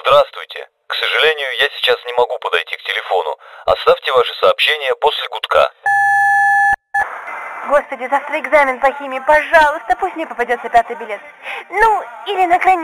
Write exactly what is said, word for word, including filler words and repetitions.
Здравствуйте. К сожалению, я сейчас не могу подойти к телефону. Оставьте ваше сообщение после гудка. Господи, завтра экзамен по химии, пожалуйста, пусть мне попадется пятый билет. Ну, или на крайний